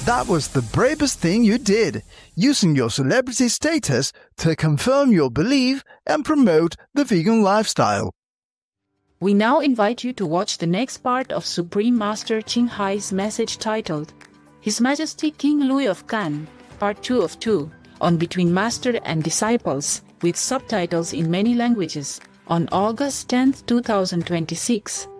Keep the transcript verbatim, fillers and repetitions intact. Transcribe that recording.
That was the bravest thing you did, using your celebrity status to confirm your belief and promote the vegan lifestyle. We now invite you to watch the next part of Supreme Master Ching Hai's message titled His Majesty King Louis of Kan, Part two of two, on Between Master and Disciples, with subtitles in many languages, on August tenth, two thousand twenty-six.